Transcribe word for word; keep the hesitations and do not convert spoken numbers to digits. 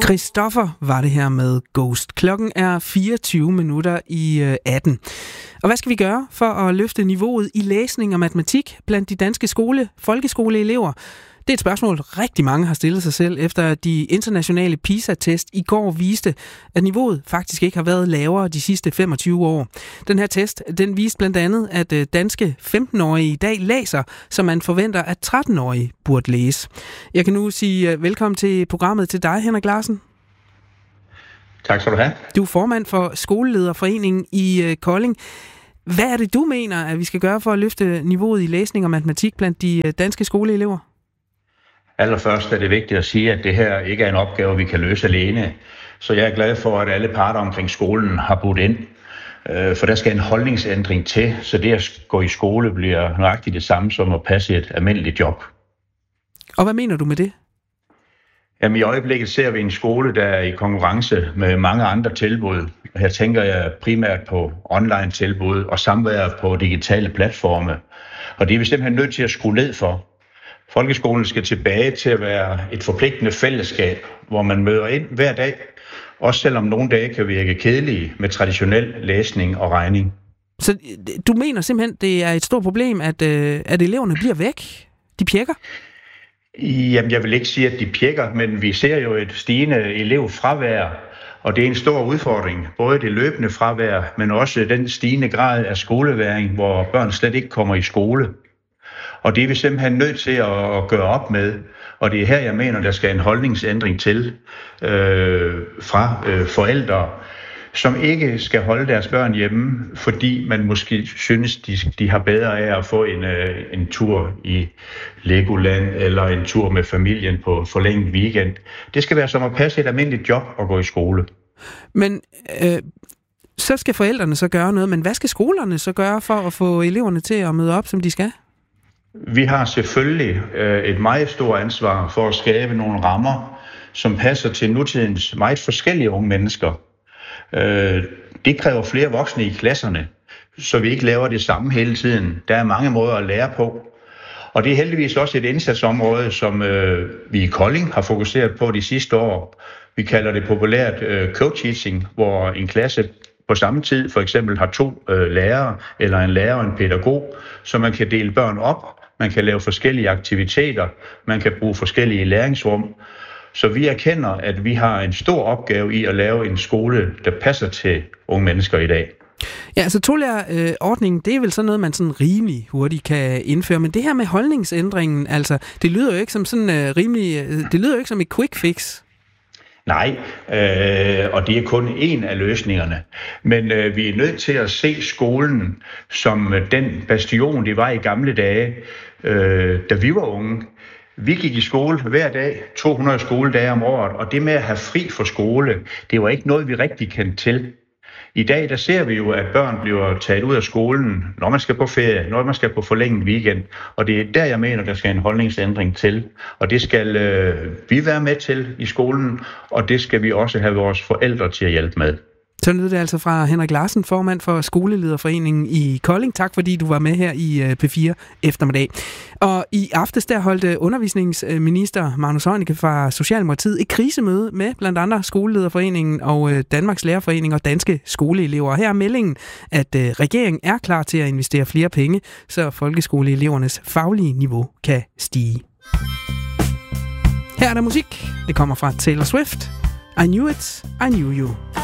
Christoffer var det her med Ghost. Klokken er fireogtyve minutter i atten. Og hvad skal vi gøre for at løfte niveauet i læsning og matematik blandt de danske skole, folkeskoleelever? Det er et spørgsmål, rigtig mange har stillet sig selv, efter de internationale PISA-test i går viste, at niveauet faktisk ikke har været lavere de sidste femogtyve år. Den her test, den viste blandt andet, at danske femten-årige i dag læser, som man forventer, at tretten-årige burde læse. Jeg kan nu sige velkommen til programmet til dig, Henrik Larsen. Tak skal du have. Du er formand for Skolelederforeningen i Kolding. Hvad er det, du mener, at vi skal gøre for at løfte niveauet i læsning og matematik blandt de danske skoleelever? Allerførst er det vigtigt at sige, at det her ikke er en opgave, vi kan løse alene. Så jeg er glad for, at alle parter omkring skolen har budt ind. For der skal en holdningsændring til, så det at gå i skole bliver nøjagtigt det samme som at passe et almindeligt job. Og hvad mener du med det? Jamen, i øjeblikket ser vi en skole, der er i konkurrence med mange andre tilbud. Her tænker jeg primært på online-tilbud og samvær på digitale platforme. Og det er vi simpelthen nødt til at skrue ned for. Folkeskolen skal tilbage til at være et forpligtende fællesskab, hvor man møder ind hver dag, også selvom nogle dage kan virke kedelige med traditionel læsning og regning. Så du mener simpelthen, det er et stort problem, at, at eleverne bliver væk? De pjekker? Jamen, jeg vil ikke sige, at de pjekker, men vi ser jo et stigende elevfravær, og det er en stor udfordring. Både det løbende fravær, men også den stigende grad af skoleværing, hvor børn slet ikke kommer i skole. Og det er vi simpelthen nødt til at gøre op med. Og det er her, jeg mener, der skal en holdningsændring til øh, fra øh, forældre, som ikke skal holde deres børn hjemme, fordi man måske synes, de, de har bedre af at få en, øh, en tur i Legoland eller en tur med familien på forlænget weekend. Det skal være som at passe et almindeligt job og gå i skole. Men øh, så skal forældrene så gøre noget, men hvad skal skolerne så gøre for at få eleverne til at møde op, som de skal? Vi har selvfølgelig øh, et meget stort ansvar for at skabe nogle rammer, som passer til nutidens meget forskellige unge mennesker. Øh, det kræver flere voksne i klasserne, så vi ikke laver det samme hele tiden. Der er mange måder at lære på. Og det er heldigvis også et indsatsområde, som øh, vi i Kolding har fokuseret på de sidste år. Vi kalder det populært øh, co-teaching, hvor en klasse på samme tid for eksempel har to øh, lærere eller en lærer og en pædagog, så man kan dele børn op, man kan lave forskellige aktiviteter, man kan bruge forskellige læringsrum. Så vi erkender, at vi har en stor opgave i at lave en skole, der passer til unge mennesker i dag. Ja, altså tolærerordningen, det er vel sådan noget, man sådan rimelig hurtigt kan indføre, men det her med holdningsændringen, altså, det lyder jo ikke som sådan uh, rimelig, uh, det lyder jo ikke som et quick fix. Nej, øh, og det er kun en af løsningerne. Men øh, vi er nødt til at se skolen som den bastion, det var i gamle dage, øh, da vi var unge. Vi gik i skole hver dag, to hundrede skoledage om året, og det med at have fri for skole, det var ikke noget, vi rigtig kendte til. I dag der ser vi jo, at børn bliver taget ud af skolen, når man skal på ferie, når man skal på forlænget weekend. Og det er der, jeg mener, der skal en holdningsændring til. Og det skal øh, vi være med til i skolen, og det skal vi også have vores forældre til at hjælpe med. Så lød det altså fra Henrik Larsen, formand for Skolelederforeningen i Kolding. Tak fordi du var med her i P fire eftermiddag. Og i aftes der holdt undervisningsminister Magnus Heunicke fra Socialdemokratiet et krisemøde med blandt andet Skolelederforeningen og Danmarks Lærerforening og danske skoleelever. Her er meldingen, at regeringen er klar til at investere flere penge, så folkeskoleelevernes faglige niveau kan stige. Her er der musik. Det kommer fra Taylor Swift. I knew it, I knew you.